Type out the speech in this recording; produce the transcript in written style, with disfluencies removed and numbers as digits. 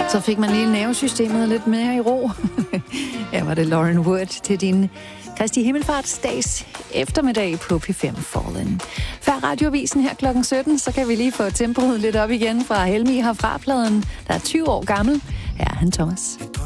Så fik man lige nervesystemet lidt mere i ro. Ja, var det Lauren Wood til din Kristi Himmelfartsdags eftermiddag på P5 Fallen. Før radiovisen her klokken 17, så kan vi lige få tempoet lidt op igen fra Helmi herfra-pladen, der er 20 år gammel. Her er han, Thomas.